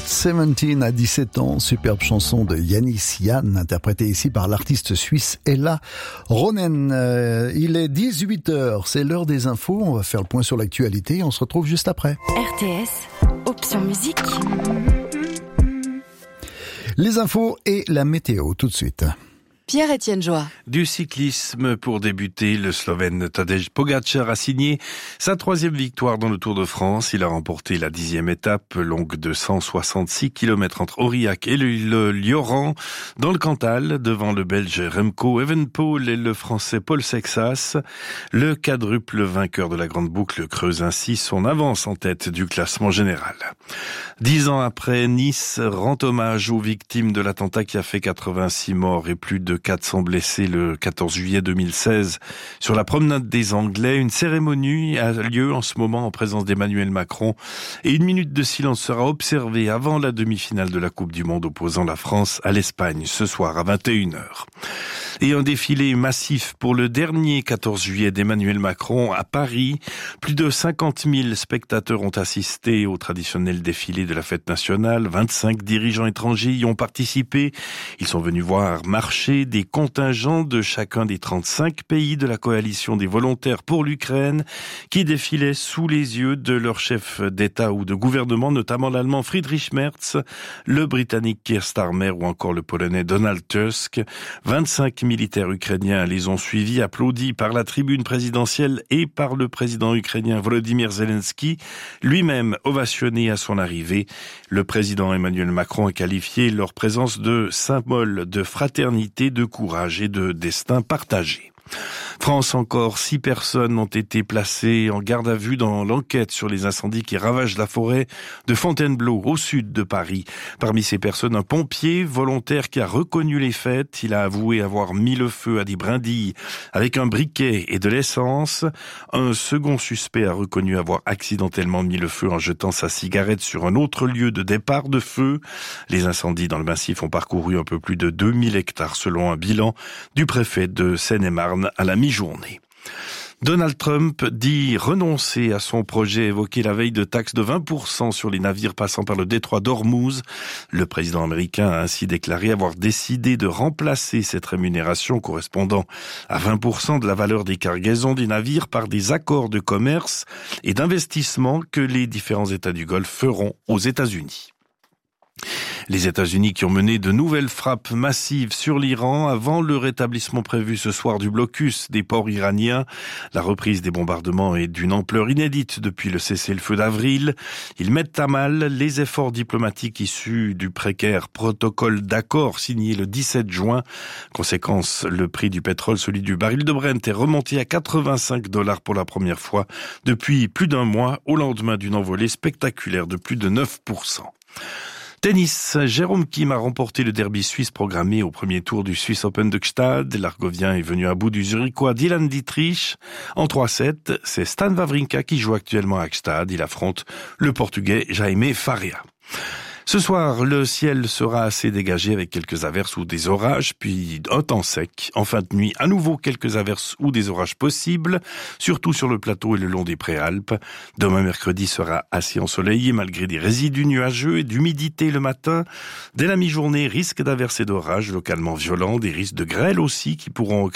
17 à 17 ans, superbe chanson de Yanis Yann, interprétée ici par l'artiste suisse Ella Ronen. Il est 18h, c'est l'heure des infos, on va faire le point sur l'actualité, on se retrouve juste après. RTS, option musique. Les infos et la météo tout de suite. Pierre-Étienne Joie. Du cyclisme pour débuter, le Slovène Tadej Pogačar a signé sa 3e victoire dans le Tour de France. Il a remporté la 10e étape, longue de 166 km entre Aurillac et le Lioran, dans le Cantal, devant le Belge Remco Evenepoel et le Français Paul Sexas. Le quadruple vainqueur de la Grande Boucle creuse ainsi son avance en tête du classement général. 10 ans après, Nice rend hommage aux victimes de l'attentat qui a fait 86 morts et plus de 400 blessés le 14 juillet 2016 sur la promenade des Anglais. Une cérémonie a lieu en ce moment en présence d'Emmanuel Macron et une minute de silence sera observée avant la demi-finale de la Coupe du Monde opposant la France à l'Espagne ce soir à 21h. Et un défilé massif pour le dernier 14 juillet d'Emmanuel Macron à Paris. Plus de 50 000 spectateurs ont assisté au traditionnel défilé de la fête nationale. 25 dirigeants étrangers y ont participé. Ils sont venus voir marcher des contingents de chacun des 35 pays de la coalition des volontaires pour l'Ukraine qui défilaient sous les yeux de leurs chefs d'État ou de gouvernement, notamment l'Allemand Friedrich Merz, le Britannique Keir Starmer ou encore le Polonais Donald Tusk. 25 militaires ukrainiens les ont suivis, applaudis par la tribune présidentielle et par le président ukrainien Volodymyr Zelensky, lui-même ovationné à son arrivée. Le président Emmanuel Macron a qualifié leur présence de symbole de fraternité, de courage et de destin partagé. France encore, 6 personnes ont été placées en garde à vue dans l'enquête sur les incendies qui ravagent la forêt de Fontainebleau, au sud de Paris. Parmi ces personnes, un pompier volontaire qui a reconnu les faits. Il a avoué avoir mis le feu à des brindilles avec un briquet et de l'essence. Un second suspect a reconnu avoir accidentellement mis le feu en jetant sa cigarette sur un autre lieu de départ de feu. Les incendies dans le massif ont parcouru un peu plus de 2000 hectares selon un bilan du préfet de Seine-et-Marne à la mi-journée. Donald Trump dit renoncer à son projet évoqué la veille de taxes de 20% sur les navires passant par le détroit d'Ormuz. Le président américain a ainsi déclaré avoir décidé de remplacer cette rémunération correspondant à 20% de la valeur des cargaisons des navires par des accords de commerce et d'investissement que les différents États du Golfe feront aux États-Unis. Les États-Unis qui ont mené de nouvelles frappes massives sur l'Iran avant le rétablissement prévu ce soir du blocus des ports iraniens. La reprise des bombardements est d'une ampleur inédite depuis le cessez-le-feu d'avril. Ils mettent à mal les efforts diplomatiques issus du précaire protocole d'accord signé le 17 juin. Conséquence, le prix du pétrole, celui du baril de Brent, est remonté à $85 pour la première fois depuis plus d'un mois au lendemain d'une envolée spectaculaire de plus de 9%. Tennis, Jérôme Kim a remporté le derby suisse programmé au premier tour du Swiss Open de Gstaad. L'Argovien est venu à bout du Zurichois Dylan Dietrich en 3-7. C'est Stan Wawrinka qui joue actuellement à Gstaad. Il affronte le Portugais Jaime Faria. Ce soir, le ciel sera assez dégagé avec quelques averses ou des orages, puis un temps sec. En fin de nuit, à nouveau quelques averses ou des orages possibles, surtout sur le plateau et le long des préalpes. Demain mercredi sera assez ensoleillé malgré des résidus nuageux et d'humidité le matin. Dès la mi-journée, risque d'averses et d'orages localement violents, des risques de grêle aussi qui pourront